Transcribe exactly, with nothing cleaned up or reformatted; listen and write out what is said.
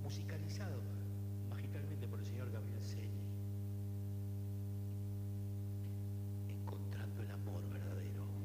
musicalizado magistralmente por el señor Gabriel Ceni. Encontrando el amor verdadero.